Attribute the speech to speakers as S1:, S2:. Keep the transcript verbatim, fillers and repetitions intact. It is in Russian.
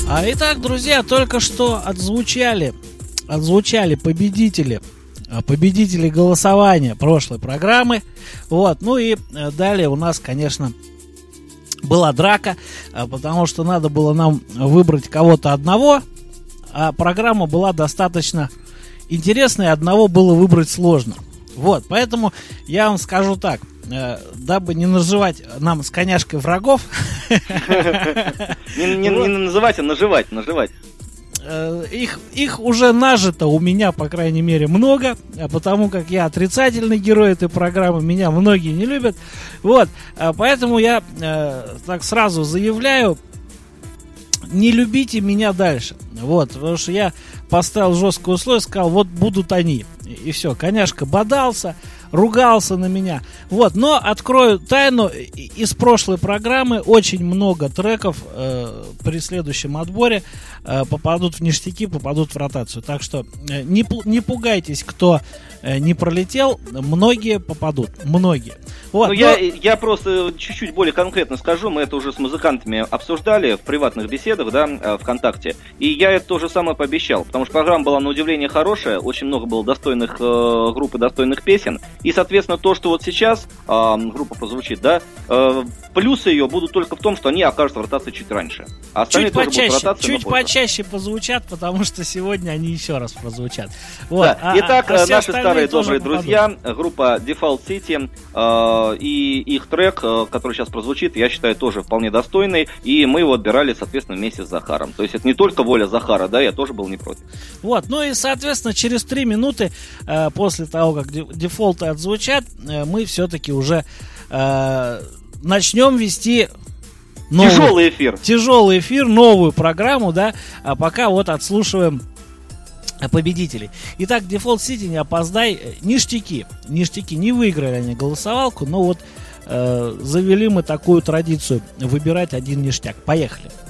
S1: А итак, друзья, только что отзвучали, отзвучали победители, победители голосования прошлой программы. Вот, ну и далее у нас, конечно, была драка, потому что надо было нам выбрать кого-то одного, а программа была достаточно интересной, одного было выбрать сложно. Вот, поэтому я вам скажу так, дабы не наживать нам с коняшкой врагов.
S2: Не называть, а наживать, наживать.
S1: Их, их уже нажито у меня, по крайней мере, много, потому как я отрицательный герой этой программы, меня многие не любят. Вот, поэтому я так сразу заявляю, не любите меня дальше. Вот, потому что я поставил жесткое условие, сказал, вот будут они. И все, коняшка бодался, ругался на меня. Вот, но открою тайну, из прошлой программы очень много треков э, при следующем отборе э, попадут в ништяки, попадут в ротацию. Так что э, не, не пугайтесь, кто э, не пролетел, многие попадут, многие. Вот,
S2: ну,
S1: но...
S2: я, я просто чуть-чуть более конкретно скажу, мы это уже с музыкантами обсуждали в приватных беседах, да, ВКонтакте, и я это то же самое пообещал, потому что программа была на удивление хорошая, очень много было достойных э, групп и достойных песен, и, соответственно, то, что вот сейчас э, группа прозвучит, да, э, плюсы ее будут только в том, что они окажутся в ротации чуть раньше. А
S1: чуть почаще, чуть почаще позвучат, потому что сегодня они еще раз прозвучат. Вот.
S2: Да.
S1: А,
S2: Итак,
S1: а
S2: наши старые добрые
S1: попадут.
S2: друзья, группа Default City, э, и их трек, э, который сейчас прозвучит, я считаю, тоже вполне достойный, и мы его отбирали, соответственно, вместе с Захаром. То есть это не только воля Захара, да, я тоже был не против.
S1: Вот, ну и, соответственно, через три минуты э, после того, как дефолты отзвучат, э, мы все-таки уже э, начнем вести новый,
S2: тяжелый эфир.
S1: Тяжелый эфир, новую программу, да, а пока вот отслушиваем победителей. Итак, Default City, не опоздай, ништяки, ништяки, не выиграли они голосовалку, но вот э, завели мы такую традицию, выбирать один ништяк. Поехали.